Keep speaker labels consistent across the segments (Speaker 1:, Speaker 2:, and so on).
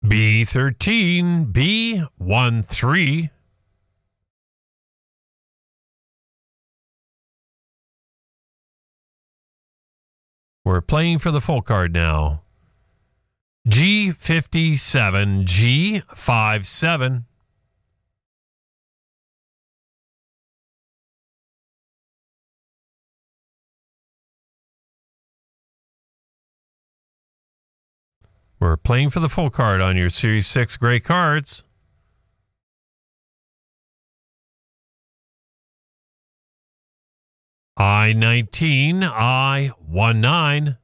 Speaker 1: B13, B13. We're playing for the full card now. G57, G57. We're playing for the full card on your Series 6 gray cards. I-19, I-19.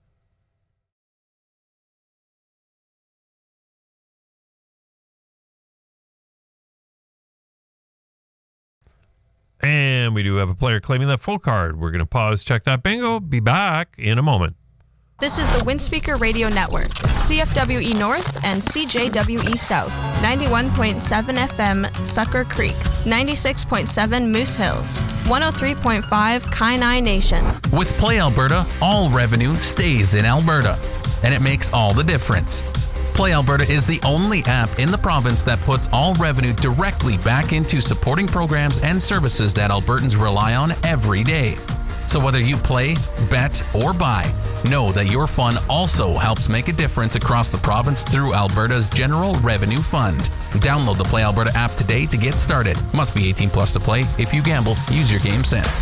Speaker 1: And we do have a player claiming that full card. We're going to pause, check that bingo, be back in a moment.
Speaker 2: This is the Windspeaker Radio Network, CFWE North and CJWE South, 91.7 FM Sucker Creek, 96.7 Moose Hills, 103.5 Kainai Nation.
Speaker 3: With Play Alberta, all revenue stays in Alberta, and it makes all the difference. Play Alberta is the only app in the province that puts all revenue directly back into supporting programs and services that Albertans rely on every day. So whether you play, bet, or buy, know that your fun also helps make a difference across the province through Alberta's General Revenue Fund. Download the Play Alberta app today to get started. Must be 18 plus to play. If you gamble, use your game sense.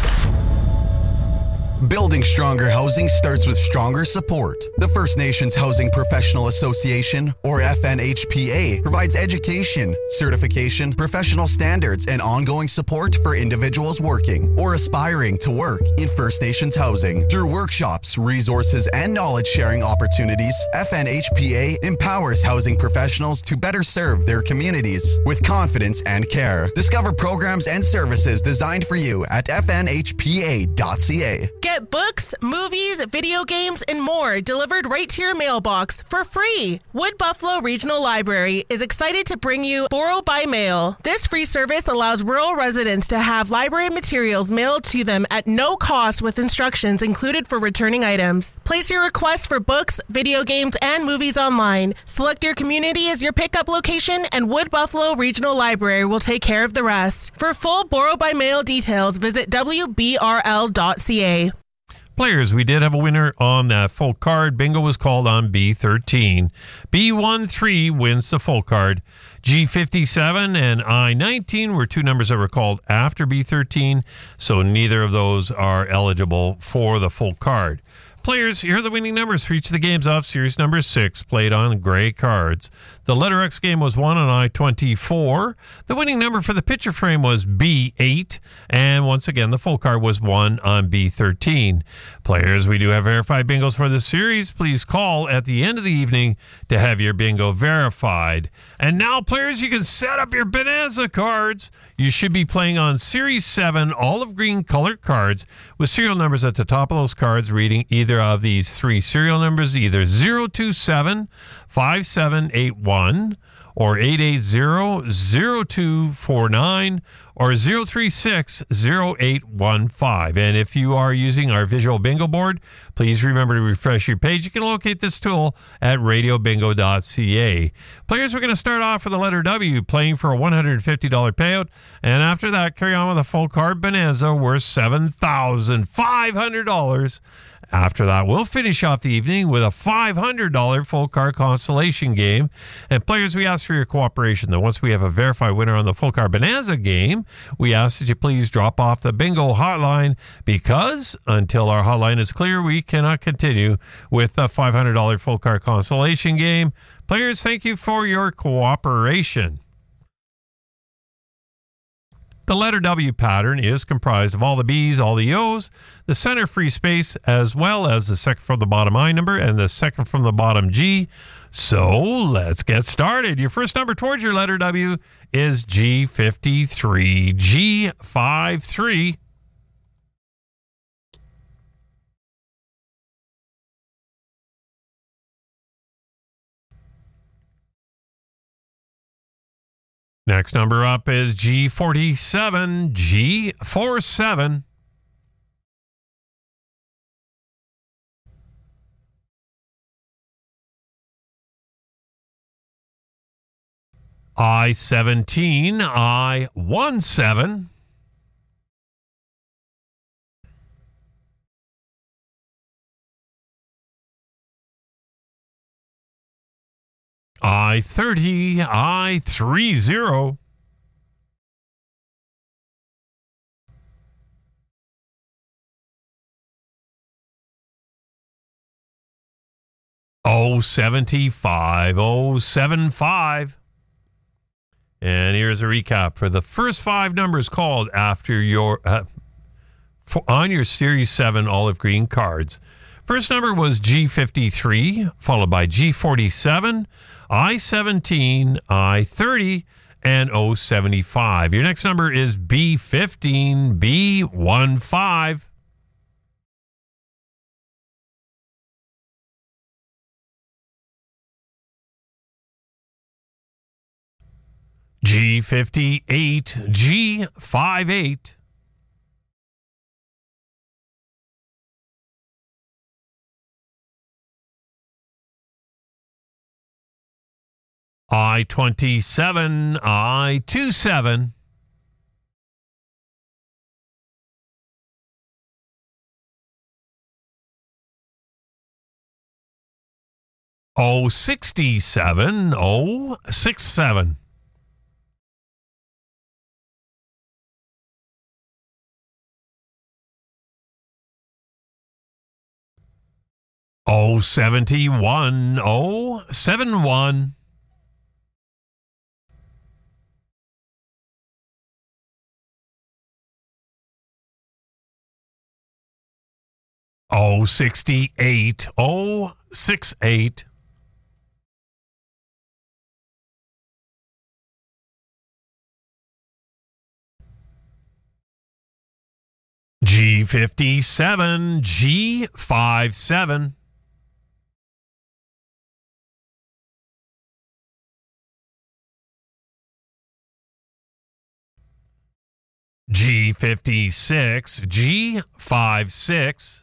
Speaker 4: Building stronger housing starts with stronger support. The First Nations Housing Professional Association, or FNHPA, provides education, certification, professional standards, and ongoing support for individuals working or aspiring to work in First Nations housing. Through workshops, resources, and knowledge-sharing opportunities, FNHPA empowers housing professionals to better serve their communities with confidence and care. Discover programs and services designed for you at fnhpa.ca.
Speaker 5: Get books, movies, video games, and more delivered right to your mailbox for free. Wood Buffalo Regional Library is excited to bring you Borrow by Mail. This free service allows rural residents to have library materials mailed to them at no cost with instructions included for returning items. Place your request for books, video games, and movies online. Select your community as your pickup location, and Wood Buffalo Regional Library will take care of the rest. For full Borrow by Mail details, visit wbrl.ca.
Speaker 1: Players, we did have a winner on that full card. Bingo was called on B13. B13 wins the full card. G57 and I-19 were two numbers that were called after B13, so neither of those are eligible for the full card. Players, here are the winning numbers for each of the games off Series number 6, played on gray cards. The letter X game was won on I-24. The winning number for the picture frame was B8. And once again, the full card was won on B13. Players, we do have verified bingos for this series. Please call at the end of the evening to have your bingo verified. And now, players, you can set up your Bonanza cards. You should be playing on Series 7 olive green colored cards with serial numbers at the top of those cards reading either of these three serial numbers, either 027 5781 or 880-0249 or 036-0815. And if you are using our visual bingo board, please remember to refresh your page. You can locate this tool at radiobingo.ca. Players, we're going to start off with the letter W, playing for a $150 payout. And after that, carry on with a full card bonanza worth $7,500. After that, we'll finish off the evening with a $500 full card consolation game. And players, we ask for your cooperation that once we have a verified winner on the full card bonanza game, we ask that you please drop off the bingo hotline, because until our hotline is clear, we cannot continue with the $500 full card consolation game. Players, thank you for your cooperation. The letter W pattern is comprised of all the B's, all the O's, the center free space, as well as the second from the bottom I number and the second from the bottom G. So let's get started. Your first number towards your letter W is G53. G53. Next number up is G47, G47. I-17, I-17. I-30, I-30. O-75, O-75. And here's a recap for the first 5 numbers called after your on your Series 7 olive green cards. First number was G53, followed by G47, I-17, I-30, and O-75. Your next number is B15, B15. G58, G58. I-27, I-27. O-67, O-67. O-71, O-71. O-68, O-68. G57, G57. G56, G56.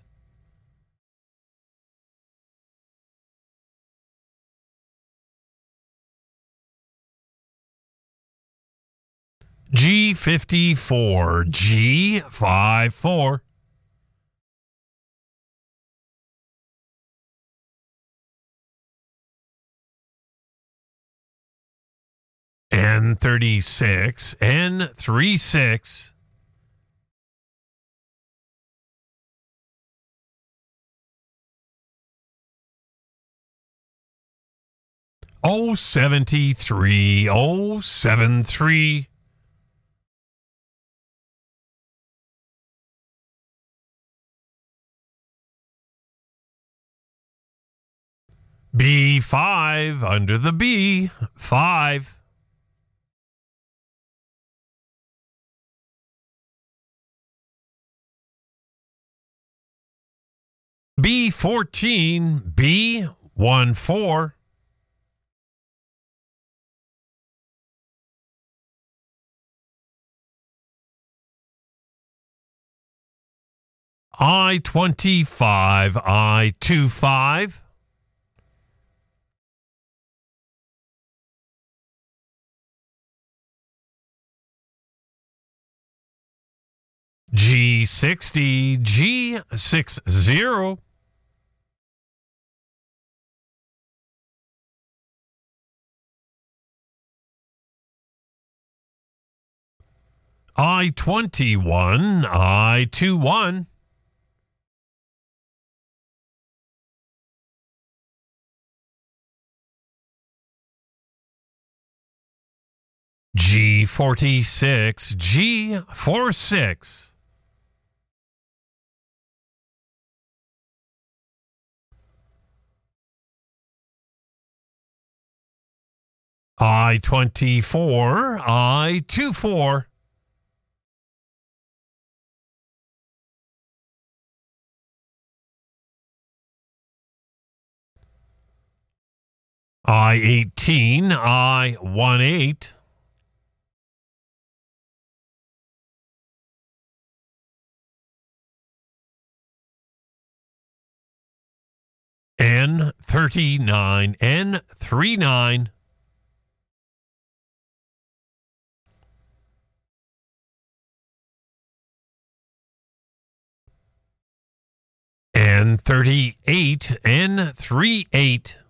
Speaker 1: G54, G54. N36, N36. O-73, O-73. B5, under the B, 5. B14, B14. I-25, I-25. G60, G60. I-21, I-21. G46, G46. I-24, I-24. I-18, I-18. N39, N39. 10:38 and 3-8.